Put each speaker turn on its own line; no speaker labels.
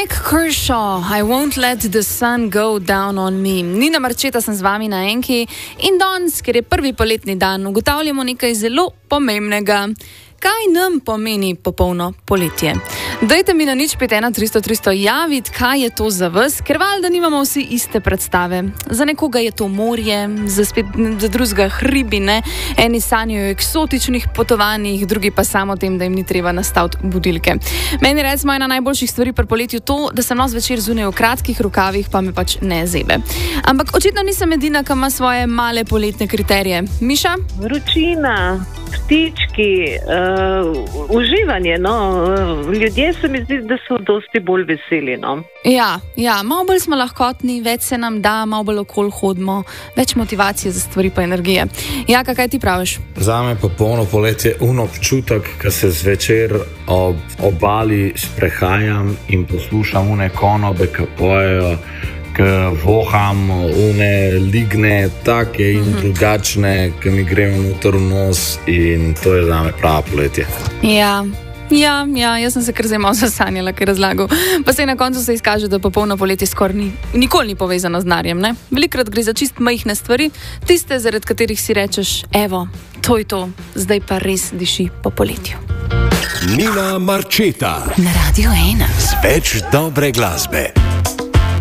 Mike Kershaw, I won't let the sun go down on me. Nina Marčeta sem z vami na Enki in danes, ker je prvi poletni dan, ugotavljamo nekaj zelo pomembnega. Kaj nam pomeni popolno poletje? Dajte mi na 051 300 javiti, kaj je to za vas, ker valjda nimamo vsi iste predstave. Za nekoga je to morje, za drugega hribi, ne? Eni sanjajo o eksotičnih potovanjih, drugi pa samo o tem, da jim ni treba nastaviti budilke. Meni recimo ena najboljših stvari pri poletju to, da sem zvečer zunaj v kratkih rokavih, pa me pač ne zebe. Ampak očitno nisem edina, ki ima svoje male poletne kriterije. Miša?
Vročina, ptički, uživanje, no. Ljudje se mi zdi, da so dosti bolj veseli, no.
Ja, malo bolj smo lahkotni, več se nam da, malo bolj okoli hodimo, več motivacije za stvari pa energije. Jaka, kaj ti praviš?
Zame popolno poletje občutek, ko se zvečer ob obali sprehajam in poslušam une konobe, ki pojejo, ki voham une ligne, take in drugačne, ki mi grejo noter v nos, in to je zame pravo poletje.
Ja, jaz sem se kar zdaj malo zasanjala, ker razlagal. Pa se na koncu se izkaže, da popolno poletje skoraj nikoli ni povezano z denarjem, ne? Velikrat gre za čist majhne stvari, tiste, zaradi katerih si rečeš, evo, to je to, zdaj pa res diši po poletju.
Nina Marčeta
Na Radio 1
z več dobre glasbe.